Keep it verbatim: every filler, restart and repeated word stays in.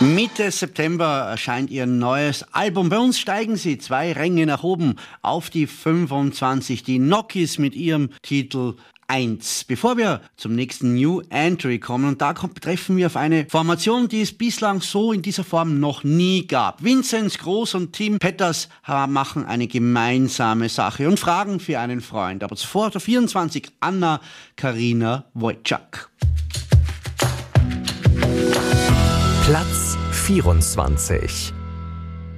Mitte September erscheint ihr neues Album. Bei uns steigen sie zwei Ränge nach oben auf die fünfundzwanzig. Die Nokis mit ihrem Titel eins. Bevor wir zum nächsten New Entry kommen, und da kommt, treffen wir auf eine Formation, die es bislang so in dieser Form noch nie gab. Vinzenz Groß und Tim Petters machen eine gemeinsame Sache und fragen für einen Freund. Aber zuvor der vierundzwanzig, Anna Karina Wojcik. Platz vierundzwanzig.